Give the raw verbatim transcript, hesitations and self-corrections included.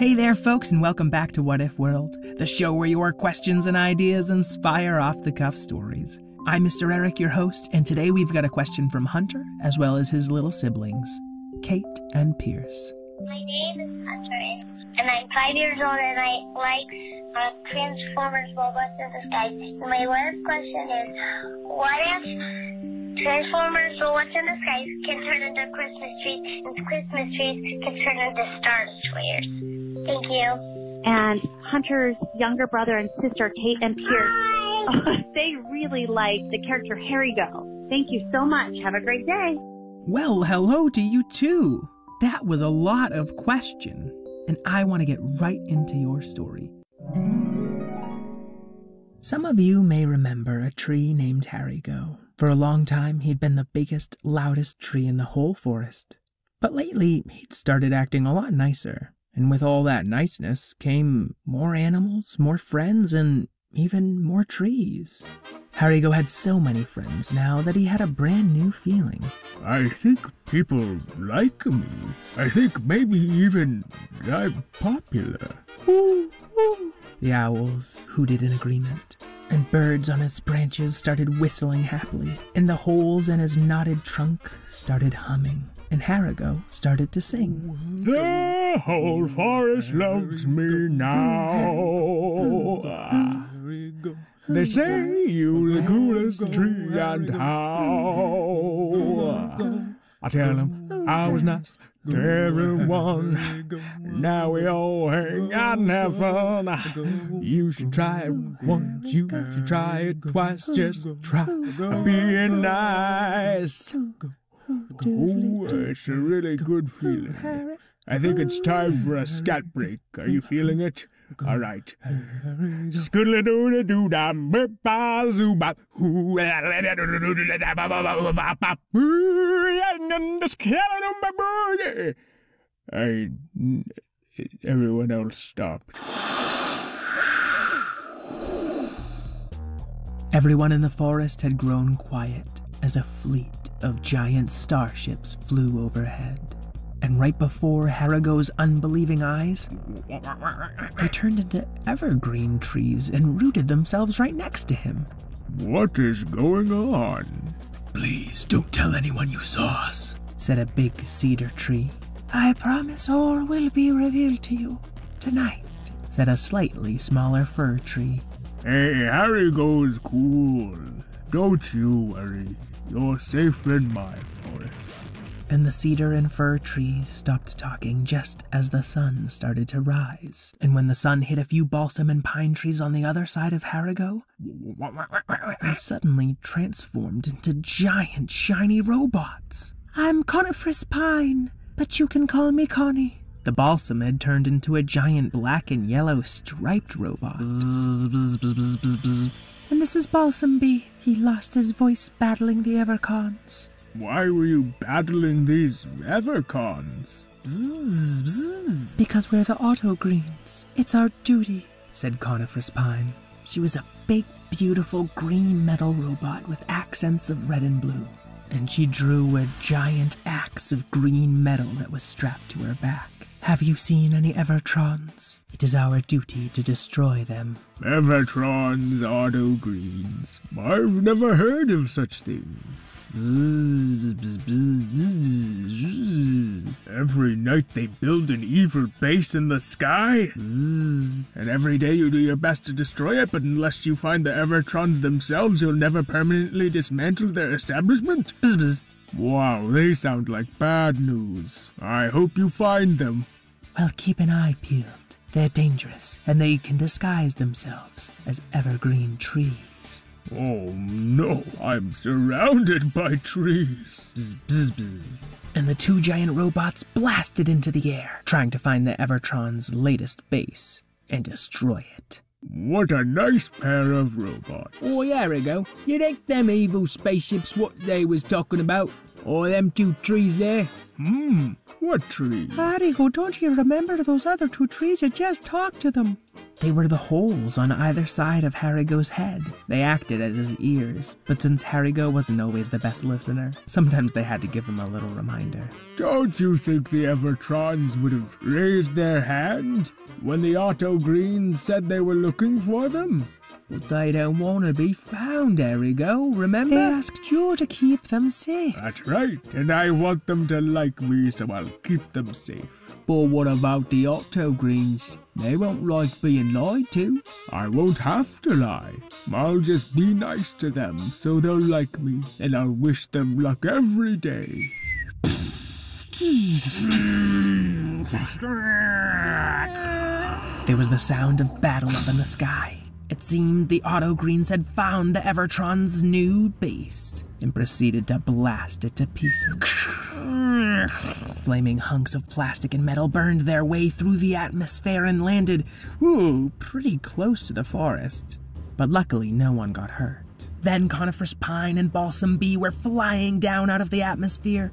Hey there, folks, and welcome back to What If World, the show where your questions and ideas inspire off-the-cuff stories. I'm Mister Eric, your host, and today we've got a question from Hunter, as well as his little siblings, Kate and Pierce. My name is Hunter, and I'm five years old, and I like uh, Transformers Robots in the Sky. And my last question is, what if Transformers Robots in the Sky can turn into Christmas trees, and Christmas trees can turn into Star Destroyers? Thank you. And Hunter's younger brother and sister, Kate and Pierce, they really like the character Harry Go. Thank you so much. Have a great day. Well, hello to you too. That was a lot of question, and I want to get right into your story. Some of you may remember a tree named Harry Go. For a long time, he'd been the biggest, loudest tree in the whole forest. But lately, he'd started acting a lot nicer. And with all that niceness came more animals, more friends, and even more trees. Harry Go had so many friends now that he had a brand new feeling. I think people like me. I think maybe even I'm popular. Woo, woo. The owls hooted in agreement, and birds on its branches started whistling happily, and the holes in his knotted trunk started humming, and Harry Go started to sing. The whole forest loves me now. They say you're the coolest tree and how. I tell them I was nice to everyone. Now we all hang out and have fun. You should try it once, you should try it twice. Just try being nice. Ooh, it's a really good feeling. I think it's time for a scat break. Are you feeling it? All right. Scoodle-doo-doo-dah-bip-ba-zoo-bop. Ooh, I... Everyone else stopped. Everyone in the forest had grown quiet as a fleet of giant starships flew overhead. And right before Harry Go's unbelieving eyes, they turned into evergreen trees and rooted themselves right next to him. What is going on? Please don't tell anyone you saw us, said a big cedar tree. I promise all will be revealed to you tonight, said a slightly smaller fir tree. Hey, Harry Go's cool. Don't you worry. You're safe in my forest. And the cedar and fir trees stopped talking just as the sun started to rise. And when the sun hit a few balsam and pine trees on the other side of Harry Go, they suddenly transformed into giant, shiny robots. I'm Coniferous Pine, but you can call me Connie. The balsam had turned into a giant black and yellow striped robot. And this is Balsam Bee. He lost his voice battling the Evercons. Why were you battling these Evercons? Because we're the Autogreens. It's our duty, said Coniferous Pine. She was a big, beautiful green metal robot with accents of red and blue. And she drew a giant axe of green metal that was strapped to her back. Have you seen any Evertrons? It is our duty to destroy them. Evertrons, Autogreens. I've never heard of such things. Every night they build an evil base in the sky. And every day you do your best to destroy it, but unless you find the Evertrons themselves, you'll never permanently dismantle their establishment. Wow, they sound like bad news. I hope you find them. Well, keep an eye peeled. They're dangerous, and they can disguise themselves as evergreen trees. Oh no, I'm surrounded by trees. Bzz, bzz, bzz. And the two giant robots blasted into the air, trying to find the Evertron's latest base and destroy it. What a nice pair of robots. Oh, there we go. You think them evil spaceships what they was talking about? Or them two trees there? Hmm, what trees? Harry Go, don't you remember those other two trees? You just talked to them. They were the holes on either side of Harigo's head. They acted as his ears, but since Harigo wasn't always the best listener, sometimes they had to give him a little reminder. Don't you think the Evertrons would have raised their hand when the Otto Greens said they were looking for them? But they don't want to be found, Harigo, remember? They asked you to keep them safe. That's right, and I want them to like me, so I'll keep them safe. But what about the Otto Greens? They won't like being lied to. I won't have to lie. I'll just be nice to them so they'll like me, and I'll wish them luck every day. There was the sound of battle up in the sky. It seemed the Otto Greens had found the Evertron's new base and proceeded to blast it to pieces. Flaming hunks of plastic and metal burned their way through the atmosphere and landed, ooh, pretty close to the forest. But luckily, no one got hurt. Then coniferous pine and balsam bee were flying down out of the atmosphere,